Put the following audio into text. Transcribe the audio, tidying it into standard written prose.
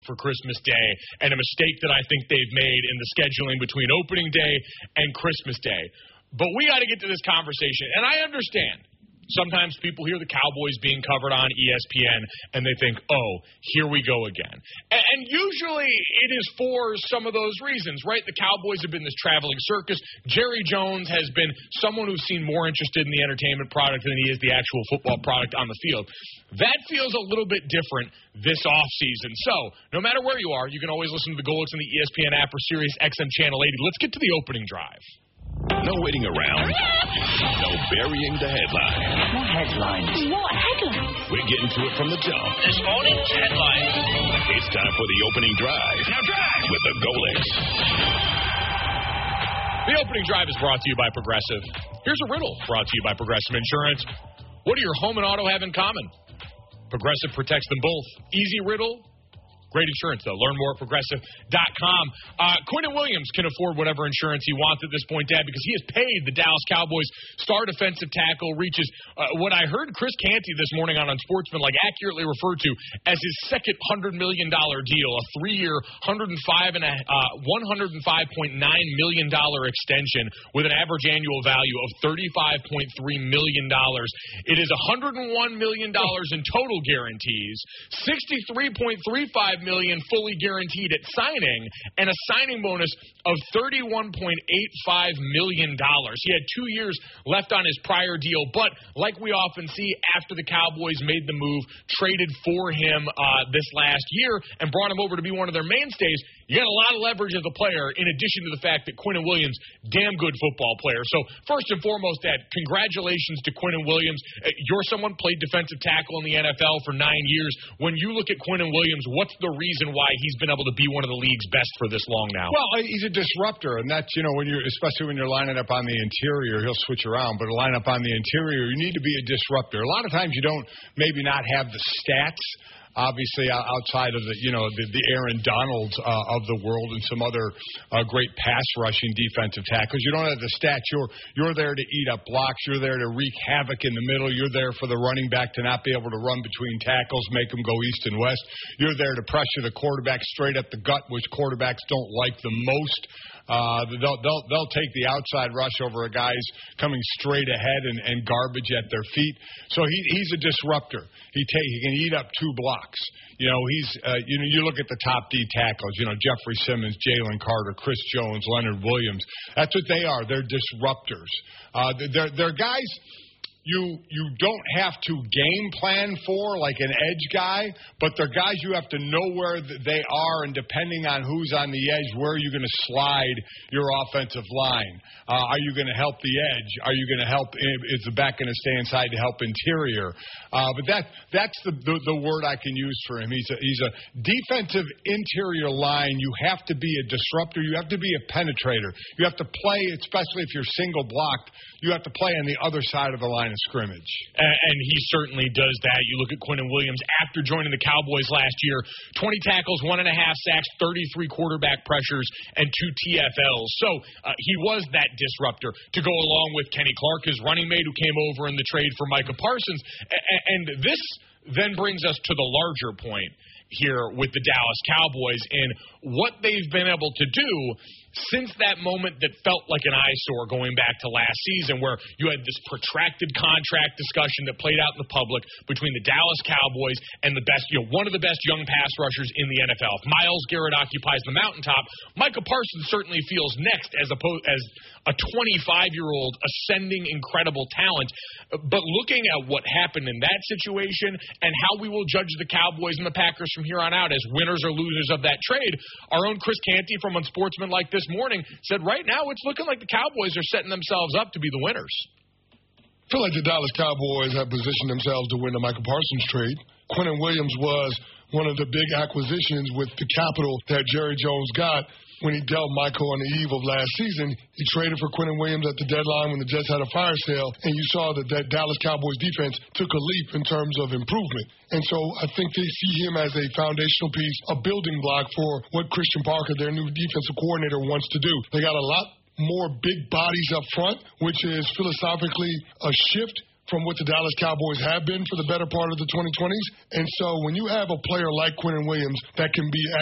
for Christmas Day, and a mistake that I think they've made in the scheduling between opening day and Christmas Day. But we got to get to this conversation, and I understand. Sometimes people hear the Cowboys being covered on ESPN, and they think, oh, here we go again. And usually it is for some of those reasons, right? The Cowboys have been this traveling circus. Jerry Jones has been someone who's seen more interested in the entertainment product than he is the actual football product on the field. That feels a little bit different this offseason. So no matter where you are, you can always listen to the Golics on the ESPN app or Sirius XM Channel 80. Let's get to the opening drive. No waiting around. No burying the headline. What headlines? What headlines? We're getting to it from the jump. This morning's headlines. It's time for the opening drive. Now drive with the Golics. The opening drive is brought to you by Progressive. Here's a riddle brought to you by Progressive Insurance. What do your home and auto have in common? Progressive protects them both. Easy riddle. Great insurance, though. Learn more at Progressive.com. Quinnen Williams can afford whatever insurance he wants at this point, Dad, because he has paid the Dallas Cowboys star defensive tackle, reaches what I heard Chris Canty this morning on Unsportsman accurately referred to as his second $100 million deal, a 3-year, $105.9 million extension with an average annual value of $35.3 million. It is $101 million in total guarantees, $63.35 million fully guaranteed at signing, and a signing bonus of $31.85 million. He had 2 years left on his prior deal, but like we often see, after the Cowboys made the move, traded for him this last year and brought him over to be one of their mainstays, you got a lot of leverage as a player, in addition to the fact that Quinnen Williams, damn good football player. So first and foremost, Dad, congratulations to Quinnen Williams. You're someone played defensive tackle in the NFL for 9 years. When you look at Quinnen Williams, what's the reason why he's been able to be one of the league's best for this long now? Well, he's a disruptor, and that's, especially when you're lining up on the interior, he'll switch around, but to line up on the interior, you need to be a disruptor. A lot of times you don't maybe not have the stats, obviously, outside of the Aaron Donalds of the world and some other great pass rushing defensive tackles. You don't have the stats. You're there to eat up blocks. You're there to wreak havoc in the middle. You're there for the running back to not be able to run between tackles, make them go east and west. You're there to pressure the quarterback straight up the gut, which quarterbacks don't like the most. They'll take the outside rush over a guy's coming straight ahead and garbage at their feet. So he's a disruptor. He can eat up 2 blocks. You look at the top D tackles. Jeffrey Simmons, Jalen Carter, Chris Jones, Leonard Williams. That's what they are. They're disruptors. They're guys you don't have to game plan for, like an edge guy, but they're guys you have to know where they are, and depending on who's on the edge, where are you going to slide your offensive line? Are you going to help the edge? Are you going to help? Is the back going to stay inside to help interior? But that's the word I can use for him. He's a defensive interior line. You have to be a disruptor. You have to be a penetrator. You have to play, especially if you're single blocked, you have to play on the other side of the line of scrimmage. And he certainly does that. You look at Quinnen Williams after joining the Cowboys last year, 20 tackles, 1.5 sacks, 33 quarterback pressures, and 2 TFLs. So he was that disruptor to go along with Kenny Clark, his running mate, who came over in the trade for Micah Parsons. And this then brings us to the larger point here with the Dallas Cowboys and what they've been able to do since that moment that felt like an eyesore going back to last season, where you had this protracted contract discussion that played out in the public between the Dallas Cowboys and the best, one of the best young pass rushers in the NFL. If Myles Garrett occupies the mountaintop, Micah Parsons certainly feels next as a 25-year-old ascending incredible talent. But looking at what happened in that situation and how we will judge the Cowboys and the Packers from here on out as winners or losers of that trade, our own Chris Canty from Unsportsman like this morning said right now it's looking like the Cowboys are setting themselves up to be the winners. I feel like the Dallas Cowboys have positioned themselves to win the Micah Parsons trade. Quinnen Williams was one of the big acquisitions with the capital that Jerry Jones got when he dealt Michael on the eve of last season. He traded for Quinnen Williams at the deadline when the Jets had a fire sale, and you saw that Dallas Cowboys defense took a leap in terms of improvement. And so I think they see him as a foundational piece, a building block for what Christian Parker, their new defensive coordinator, wants to do. They got a lot more big bodies up front, which is philosophically a shift from what the Dallas Cowboys have been for the better part of the 2020s. And so when you have a player like Quinnen Williams that can be